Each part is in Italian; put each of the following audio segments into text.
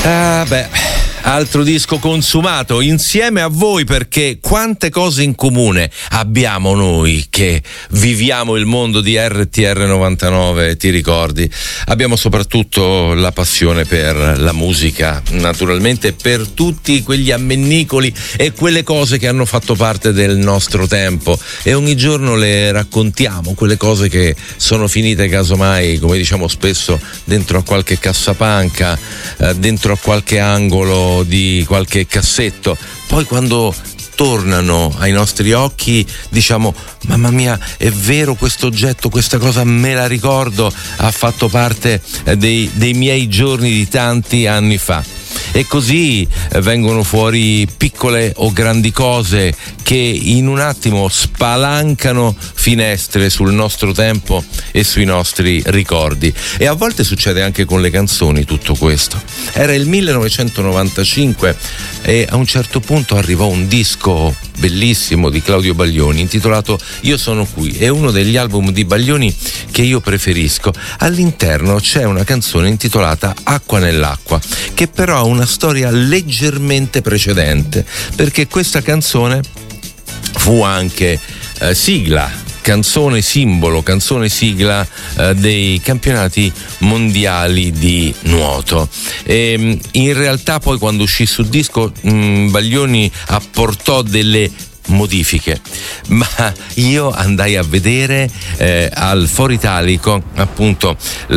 Altro disco consumato insieme a voi, perché quante cose in comune abbiamo noi che viviamo il mondo di RTR 99, ti ricordi? Abbiamo soprattutto la passione per la musica, naturalmente per tutti quegli ammennicoli e quelle cose che hanno fatto parte del nostro tempo, e ogni giorno le raccontiamo, quelle cose che sono finite casomai, come diciamo spesso, dentro a qualche cassapanca, dentro a qualche angolo di qualche cassetto. Poi quando tornano ai nostri occhi diciamo: mamma mia, è vero, questo oggetto, questa cosa me la ricordo, ha fatto parte dei miei giorni di tanti anni fa. E così vengono fuori piccole o grandi cose che in un attimo spalancano finestre sul nostro tempo e sui nostri ricordi. E a volte succede anche con le canzoni tutto questo. Era il 1995 e a un certo punto arrivò un disco bellissimo di Claudio Baglioni intitolato Io sono qui. È uno degli album di Baglioni che io preferisco. All'interno c'è una canzone intitolata Acqua nell'acqua, che però ha una storia leggermente precedente, perché questa canzone fu anche sigla, canzone simbolo, canzone sigla dei campionati mondiali di nuoto. E in realtà poi quando uscì sul disco Baglioni apportò delle modifiche, ma io andai a vedere al Foro Italico appunto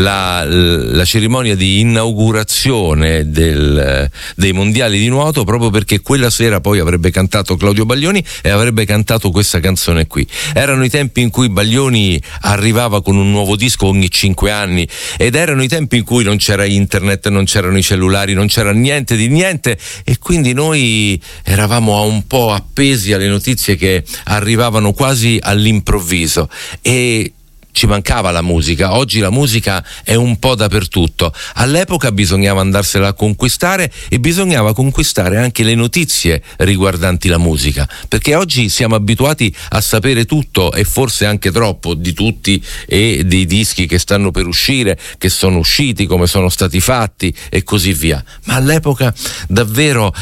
la cerimonia di inaugurazione dei mondiali di nuoto, proprio perché quella sera poi avrebbe cantato Claudio Baglioni e avrebbe cantato questa canzone qui. Erano i tempi in cui Baglioni arrivava con un nuovo disco ogni 5 anni ed erano i tempi in cui non c'era internet, non c'erano i cellulari, non c'era niente di niente, e quindi noi eravamo un po' appesi alle notizie che arrivavano quasi all'improvviso e ci mancava la musica. Oggi la musica è un po' dappertutto. All'epoca bisognava andarsela a conquistare, e bisognava conquistare anche le notizie riguardanti la musica, perché oggi siamo abituati a sapere tutto, e forse anche troppo, di tutti e dei dischi che stanno per uscire, che sono usciti, come sono stati fatti e così via. Ma all'epoca davvero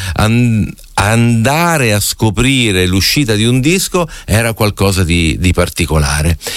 andare a scoprire l'uscita di un disco era qualcosa di particolare.